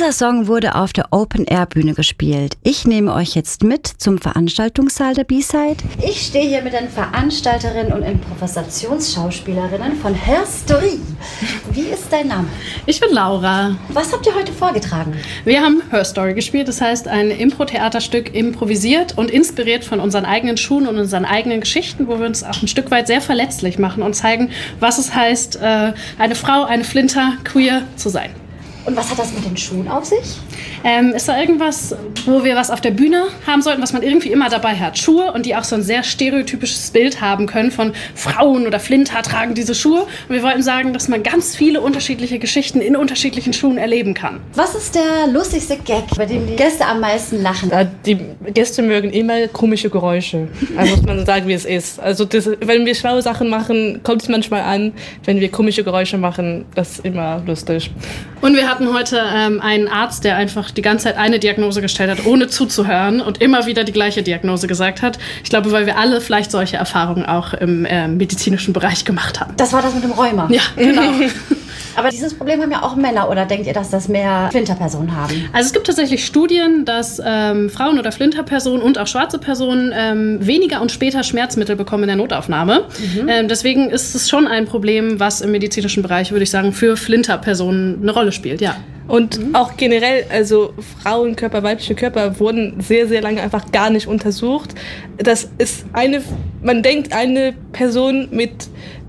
Dieser Song wurde auf der Open-Air-Bühne gespielt. Ich nehme euch jetzt mit zum Veranstaltungssaal der B-Side. Ich stehe hier mit den Veranstalterinnen und Improvisationsschauspielerinnen von Her Story. Wie ist dein Name? Ich bin Laura. Was habt ihr heute vorgetragen? Wir haben Her Story gespielt, das heißt ein Impro-Theaterstück improvisiert und inspiriert von unseren eigenen Schuhen und unseren eigenen Geschichten, wo wir uns auch ein Stück weit sehr verletzlich machen und zeigen, was es heißt, eine Frau, eine Flinter, queer zu sein. Und was hat das mit den Schuhen auf sich? Ist da irgendwas, wo wir was auf der Bühne haben sollten, was man irgendwie immer dabei hat? Schuhe und die auch so ein sehr stereotypisches Bild haben können von Frauen oder Flinter tragen diese Schuhe. Und wir wollten sagen, dass man ganz viele unterschiedliche Geschichten in unterschiedlichen Schuhen erleben kann. Was ist der lustigste Gag, bei dem die Gäste am meisten lachen? Die Gäste mögen immer komische Geräusche. Also muss man sagen, wie es ist. Also wenn wir schlaue Sachen machen, kommt es manchmal an. Wenn wir komische Geräusche machen, das ist immer lustig. Und wir hatten heute einen Arzt, der einfach die ganze Zeit eine Diagnose gestellt hat, ohne zuzuhören und immer wieder die gleiche Diagnose gesagt hat. Ich glaube, weil wir alle vielleicht solche Erfahrungen auch im medizinischen Bereich gemacht haben. Das war das mit dem Rheuma? Ja, genau. Aber dieses Problem haben ja auch Männer, oder denkt ihr, dass das mehr Flinterpersonen haben? Also es gibt tatsächlich Studien, dass Frauen oder Flinterpersonen und auch schwarze Personen weniger und später Schmerzmittel bekommen in der Notaufnahme. Deswegen ist es schon ein Problem, was im medizinischen Bereich, würde ich sagen, für Flinterpersonen eine Rolle spielt, ja. Und auch generell, also Frauenkörper, weibliche Körper wurden sehr, sehr lange einfach gar nicht untersucht. Das ist man denkt, eine Person mit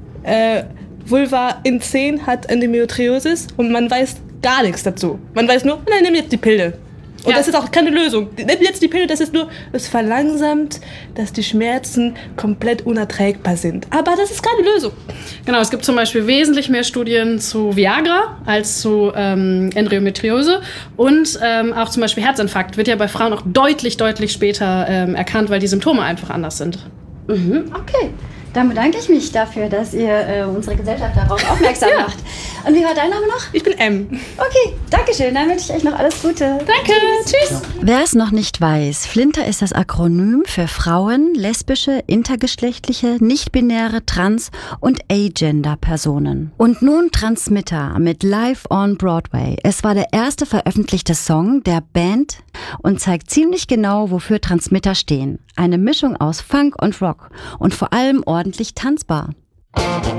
Vulva in 10 hat Endometriosis und man weiß gar nichts dazu. Man weiß nur, nein, nimm jetzt die Pille. Und ja, das ist auch keine Lösung. Nimm jetzt die Pille, es verlangsamt, dass die Schmerzen komplett unerträgbar sind. Aber das ist keine Lösung. Genau, es gibt zum Beispiel wesentlich mehr Studien zu Viagra als zu Endometriose. Und auch zum Beispiel Herzinfarkt wird ja bei Frauen auch deutlich, deutlich später erkannt, weil die Symptome einfach anders sind. Okay. Dann bedanke ich mich dafür, dass ihr unsere Gesellschaft darauf aufmerksam macht. Und wie war dein Name noch? Ich bin M. Okay, danke schön. Dann wünsche ich euch noch alles Gute. Danke, tschüss. Wer es noch nicht weiß, Flinter ist das Akronym für Frauen, lesbische, intergeschlechtliche, nicht-binäre, trans- und agender-Personen. Und nun Transmitter mit Live on Broadway. Es war der erste veröffentlichte Song der Band und zeigt ziemlich genau, wofür Transmitter stehen. Eine Mischung aus Funk und Rock und vor allem ordentlich tanzbar.